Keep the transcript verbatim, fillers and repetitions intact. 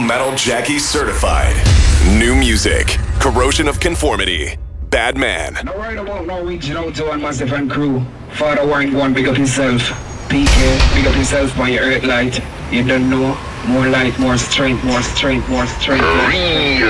Metal Jackie certified. New music. Corrosion of Conformity. Bad Man. No worry about no reaching out to one massive and crew. Father Warren, go and big up yourself. P K, big up yourself by your earth light. You don't know. More light, more strength, more strength, more strength. More strength.